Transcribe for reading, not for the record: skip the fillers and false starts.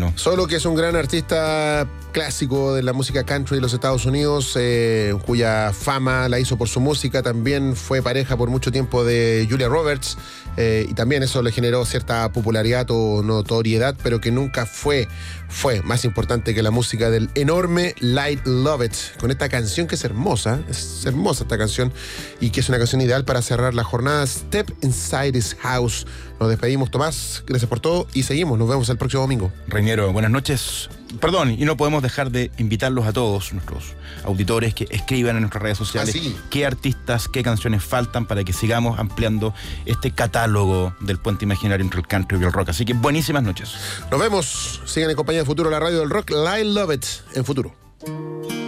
bueno. Solo que es un gran artista clásico de la música country de los Estados Unidos, cuya fama la hizo por su música. También fue pareja por mucho tiempo de Julia Roberts, y también eso le generó cierta popularidad o notoriedad, pero que nunca fue más importante que la música del enorme Light Lovett, con esta canción que es hermosa esta canción, y que es una canción ideal para cerrar la jornada. Step Inside His House. Nos despedimos, Tomás, gracias por todo y seguimos, nos vemos el próximo domingo. Reñero, buenas noches. Perdón, y no podemos dejar de invitarlos a todos nuestros auditores que escriban en nuestras redes sociales qué artistas, qué canciones faltan para que sigamos ampliando este catálogo del puente imaginario entre el country y el rock. Así que buenísimas noches. Nos vemos, sigan en compañía de Futuro, la radio del rock. Light Lovett en Futuro.